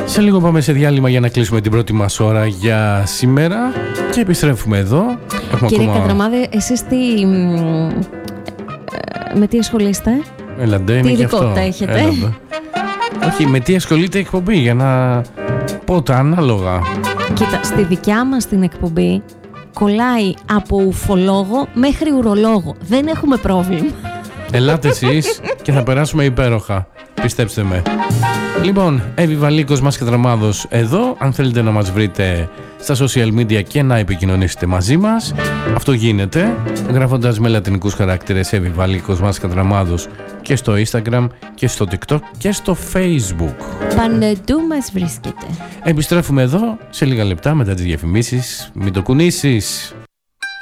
Σε λίγο πάμε σε διάλειμμα για να κλείσουμε την πρώτη μας ώρα για σήμερα και επιστρέφουμε εδώ. Κύριε Κατραμάδε, εσείς με τι ασχολείστε? Έλαντε, τι είναι και αυτό. Έχετε? Έλαντε. Όχι, με τι ασχολείται η εκπομπή, για να πω τα ανάλογα. Κοίτα, στη δικιά μας την εκπομπή κολλάει από ουφολόγο μέχρι ουρολόγο. Δεν έχουμε πρόβλημα. Ελάτε εσείς και θα περάσουμε υπέροχα. Πιστέψτε με. Λοιπόν, Εύη Βαλίκος, Μάσης Κατραμάδος εδώ. Αν θέλετε να μας βρείτε στα social media και να επικοινωνήσετε μαζί μας, αυτό γίνεται γράφοντας με λατινικούς χαρακτήρες Εύη Βαλίκος, Μάσης Κατραμάδος και στο Instagram και στο TikTok και στο Facebook. Παντού μας βρίσκεται. Επιστρέφουμε εδώ σε λίγα λεπτά μετά τις διαφημίσεις. Μην το κουνήσεις.